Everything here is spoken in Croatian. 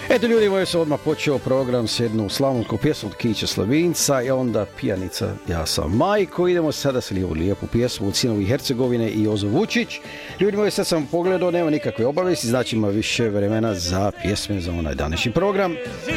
Eto ljudi moji, sam odmah počeo program s jednu slavonsku pjesmu od Kića Slavinca i onda pijanica Ja sam Majko. Idemo sada sa lijepu pjesmu od Sinovi Hercegovine i Jozo Vučić. Ljudi moji, sad sam pogledao, nema nikakve obavijesti, znači ima više vremena za pjesme za onaj današnji program.